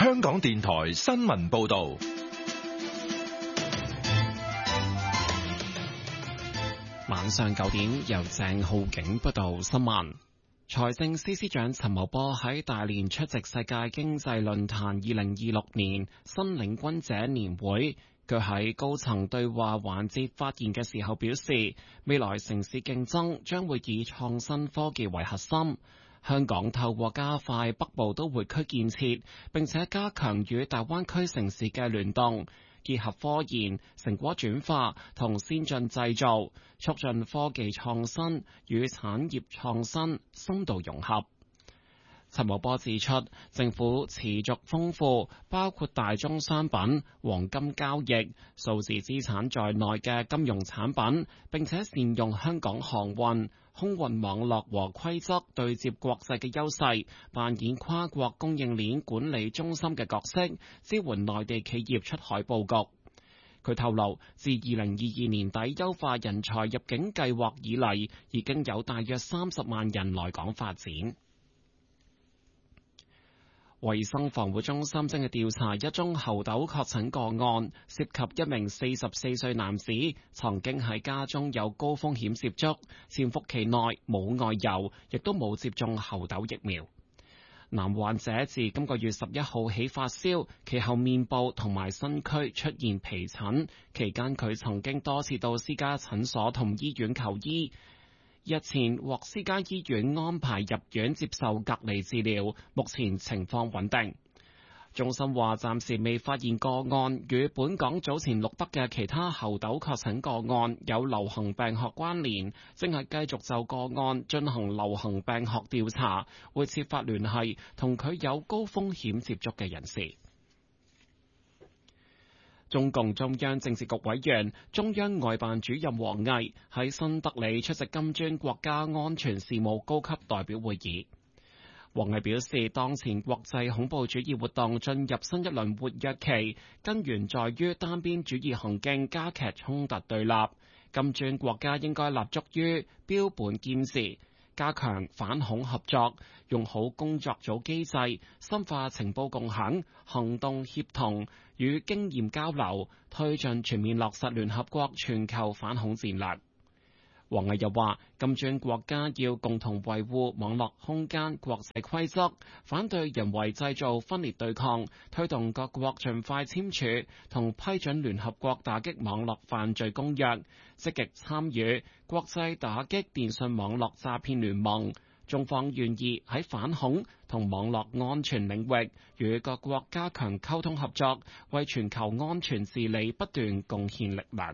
香港電台新聞報道。 晚上9點，由鄭浩景報道新聞。財政司司長陳茂波喺大連出席世界經濟論壇2026年新領軍者年會。佢喺高層對話環節發言嘅時候表示，未來城市競爭將會以創新科技為核心。香港透過加快北部都會區建設，並且加強與大灣區城市嘅聯動，結合科研、成果轉化同先進製造，促進科技創新與產業創新深度融合。陳茂波指出，政府持續豐富包括大宗商品、黃金交易、數字資產在內嘅金融產品，並且善用香港航運、空運網絡和規則對接國際嘅優勢，扮演跨國供應鏈管理中心嘅角色，支援內地企業出海佈局。佢透露，自2022年底優化人才入境計劃以嚟，已經有大約30萬人來港發展。衛生防護中心正係調查一宗猴痘確診個案，涉及一名44歲男子，曾經喺家中有高風險接觸，潛伏期內冇外遊，亦都冇接種猴痘疫苗。男患者自今個月11號起發燒，其後面部同埋身軀出現皮疹，期間佢曾經多次到私家診所同醫院求醫。日前獲私家醫院安排入院接受隔離治療，目前情況穩定。中心話暫時未發現個案與本港早前錄得嘅其他猴痘確診個案有流行病學關聯，正係繼續就個案進行流行病學調查，會設法聯繫同佢有高風險接觸嘅人士。中共中央政治局委員、中央外辦主任王毅喺新德里出席金磚國家安全事務高級代表會議。王毅表示，當前國際恐怖主義活動進入新一輪活躍期，根源在於單邊主義行徑加劇衝突對立。金磚國家應該立足於標本兼治，加強反恐合作，用好工作組機制，深化情報共享、行動協同與經驗交流，推進全面落實聯合國全球反恐戰略。王毅又話，金磚國家要共同維護網絡空間國際規則，反對人為製造分裂對抗，推動各國盡快簽署同批准聯合國打擊網絡犯罪公約，積極參與國際打擊電信網絡詐騙聯盟。中方願意喺反恐同網絡安全領域與各國加強溝通合作，為全球安全治理不斷貢獻力量。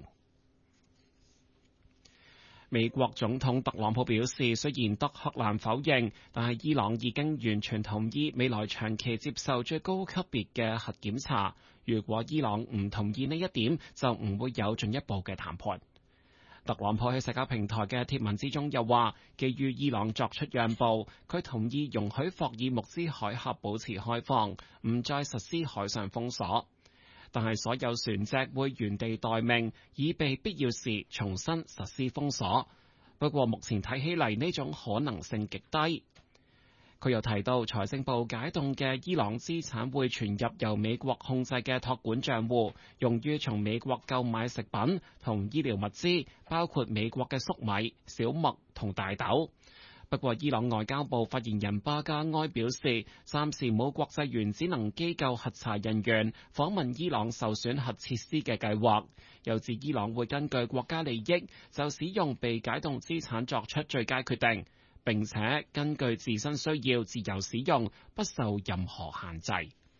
美國總統特朗普表示，雖然德黑蘭否認，但係伊朗已經完全同意未來長期接受最高級別嘅核檢查。如果伊朗唔同意呢一點，就唔會有進一步嘅談判。特朗普喺社交平台嘅貼文之中又話，基於伊朗作出讓步，佢同意容許霍爾木茲海峽保持開放，唔再實施海上封鎖。但係所有船隻會原地待命，以備必要時重新實施封鎖。不過目前睇起嚟呢種可能性極低。佢又提到，財政部解凍嘅伊朗資產會傳入由美國控制嘅託管帳戶，用於從美國購買食品同醫療物資，包括美國嘅粟米、小麥同大豆。不過，伊朗外交部發言人巴加埃表示，暫時冇國際原子能機構核查人員訪問伊朗受損核設施嘅計劃，又指伊朗會根據國家利益就使用被解凍資產作出最佳決定，並且根據自身需要自由使用，不受任何限制。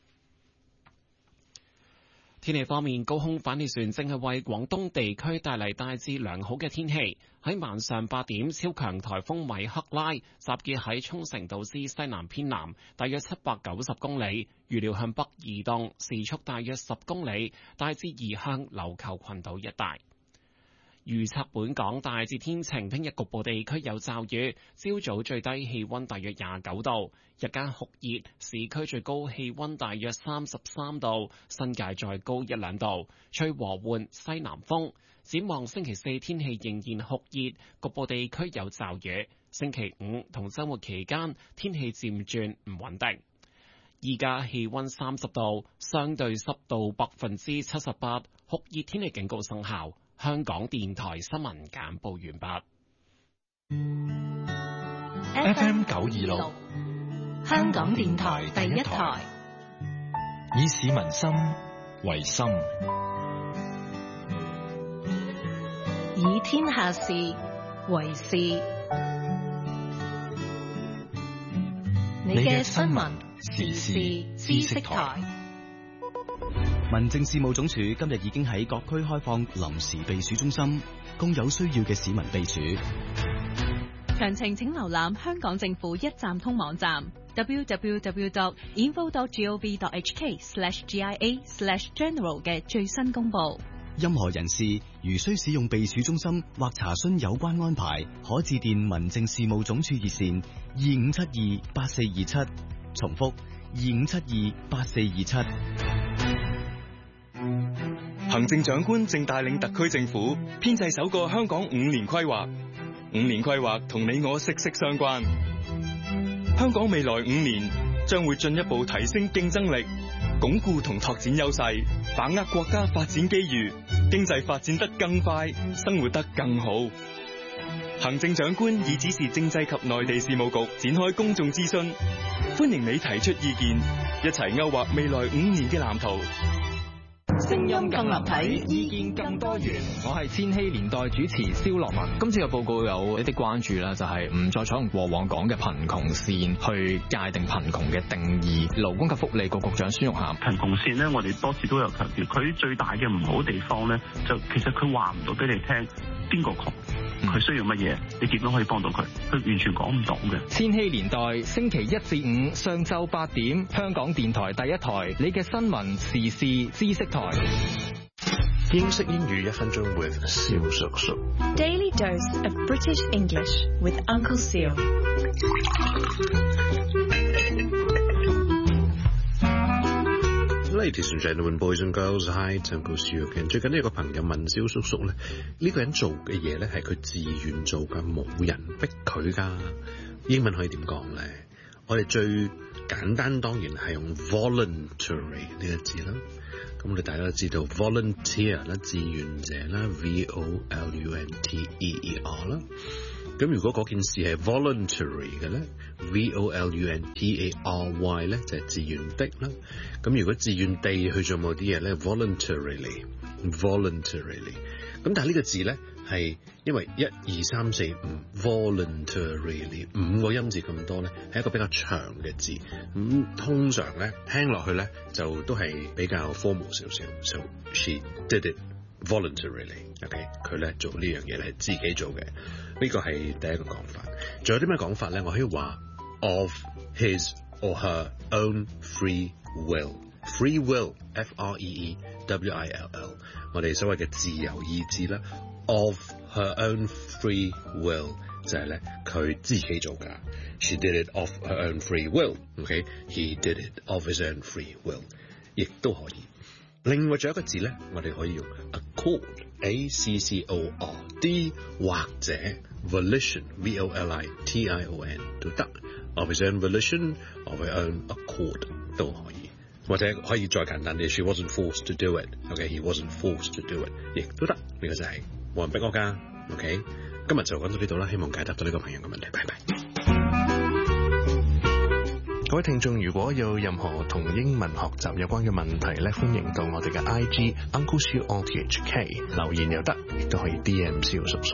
天氣方面，高空反氣旋正係為廣東地區帶嚟大致良好嘅天氣。喺晚上8點，超強颱風米克拉集結喺沖繩島之西南偏南，大約790公里，預料向北移動，時速大約10公里，大致移向琉球群島一帶。預測本港大致天晴，聽日局部地區有驟雨，朝早最低氣溫大約29度，日間酷熱，市區最高氣溫大約33度，新界再高1-2度，吹和緩西南風。展望星期四天氣仍然酷熱，局部地區有驟雨。星期五同週末期間天氣漸轉唔穩定。 依家氣溫30度，相對濕度78%，酷熱天氣警告生效。香港電台新聞簡報完畢。FM 926， 香港電台第一台， 以市民心為心， 以天下事為事。你嘅新聞時事知識台。 民政事務總署今日已經喺各區開放臨時避暑中心，供有需要嘅市民避暑。 詳情請瀏覽香港政府一站通網站 www.info.gov.hk/GIA/general 嘅最新公佈。 任何人士如需使用避暑中心或查詢有關安排，可致電民政事務總署熱線25728427，重複25728427。 行政長官正帶領特區政府編製首個香港5年規劃，5年規劃同你我息息相關。香港未來5年將會進一步提升競爭力，鞏固同拓展優勢，把握國家發展機遇，經濟發展得更快，生活得更好。行政長官已指示政制及內地事務局展開公眾諮詢，歡迎你提出意見，一齊勾畫未來5年嘅藍圖。 聲音更立體， 意見更多元。我係千禧年代主持蕭樂文。今次嘅報告有一啲關注啦，就係唔再採用過往講嘅貧窮線去界定貧窮嘅定義。勞工及福利局局長孫玉菡， 貧窮線呢，我哋多次都有強調，佢最大嘅唔好地方呢，就其實佢話唔到俾你聽邊個窮，佢需要乜嘢，你點樣可以幫到佢，佢完全講唔到嘅。 千禧年代星期1至5上晝8點，香港電台第一台，你嘅新聞時事知識台。 英式英語1分鐘 with 蕭叔叔。 Daily dose of British English with Uncle Seal。 Ladies and gentlemen, boys and girls, hi, Uncle Seal。 最近呢有個朋友問蕭叔叔咧，呢個人做嘅嘢咧係佢自願做㗎，冇人逼佢㗎。英文可以點講咧？我哋最簡單當然係用 voluntary 呢個字啦。咁我哋大家都知道 volunteer 啦，志願者啦 volunteer 啦。咁如果嗰件事係 voluntary 嘅咧 voluntary 咧就係自願的啦。咁如果自願地去做某啲嘢咧 voluntarily。咁但係呢個字咧係因為1、2、3、4、5 voluntarily 5個音字咁多咧，係一個比較長嘅字。咁通常咧聽落去咧就都係比較 formal 少少。So she did it voluntarily。OK， 佢咧做呢樣嘢係自己做嘅，呢個係第一個講法。仲有啲咩講法咧？我可以話 of his or her own free will。Free will F-R-E-E-W-I-L-L， 我哋所謂嘅自由意志啦。Of her own free will 就係咧佢自己做㗎。She did it of her own free will。OK，he did it of his own free will， 亦都可以。另外仲有一個字咧，我哋可以用 accord，A-C-C-O-R-D， 或者 volition V-O-L-I-T-I-O-N 都得。Of his own volition，of her own accord 都可以。或者可以再簡單啲 ，She wasn't forced to do it。OK，he wasn't forced to do it， 亦都得。呢個就係冇人逼我㗎。OK， 今日就講到呢度啦，希望解答到呢個朋友嘅問題。拜拜。各位聽眾，如果有任何同英文學習有關嘅問題咧，歡迎到我哋嘅 IG Uncle Seal RTHK 留言又得，亦都可以 DM 蕭叔叔。